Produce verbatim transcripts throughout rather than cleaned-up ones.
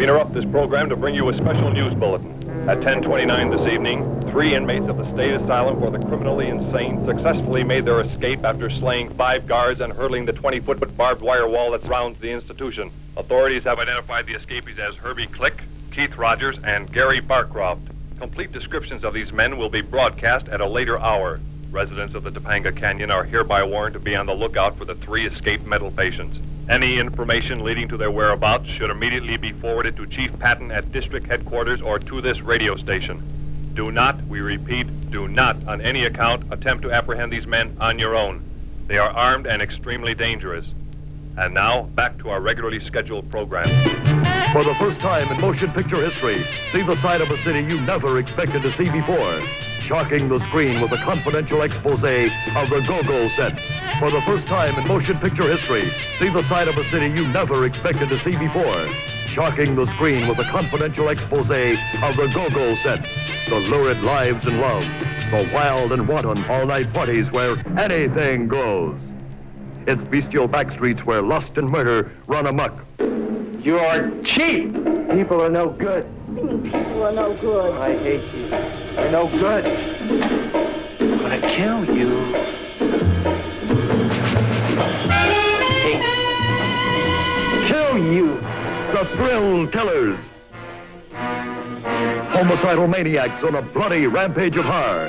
We interrupt this program to bring you a special news bulletin. At ten twenty-nine this evening, three inmates of the State Asylum for the Criminally Insane successfully made their escape after slaying five guards and hurling the twenty-foot barbed wire wall that surrounds the institution. Authorities have identified the escapees as Herbie Click, Keith Rogers, and Gary Barcroft. Complete descriptions of these men will be broadcast at a later hour. Residents of the Topanga Canyon are hereby warned to be on the lookout for the three escaped mental patients. Any information leading to their whereabouts should immediately be forwarded to Chief Patton at district headquarters or to this radio station. Do not, we repeat, do not on any account attempt to apprehend these men on your own. They are armed and extremely dangerous. And now, back to our regularly scheduled program. For the first time in motion picture history, see the side of a city you never expected to see before. Shocking the screen with a confidential expose of the Go-Go set. For the first time in motion picture history, see the side of a city you never expected to see before. Shocking the screen with a confidential expose of the Go-Go set. The lurid lives and love. The wild and wanton all-night parties where anything goes. It's bestial backstreets where lust and murder run amok. You're cheap! People are no good. People are no good. I hate you. They're no good. I'm gonna kill you. Hey. Kill you! The Thrill Killers. Homicidal maniacs on a bloody rampage of horror.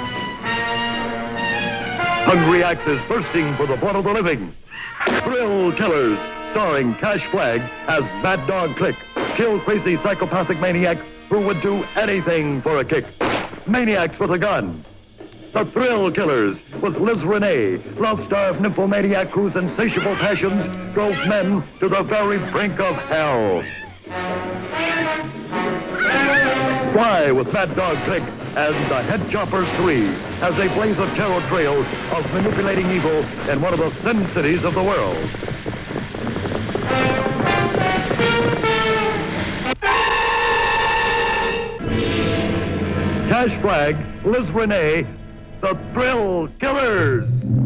Hungry axes bursting for the blood of the living. Thrill Killers, starring Cash Flagg as Mad Dog Click, kill crazy psychopathic maniac who would do anything for a kick. Maniacs with a gun. The Thrill Killers with Liz Renee, love-starved nymphomaniac whose insatiable passions drove men to the very brink of hell. Fly with Mad Dog Click and the Head Choppers three as they blaze a terror trail of manipulating evil in one of the sin cities of the world. Cash Flagg, Liz Renee, the Thrill Killers.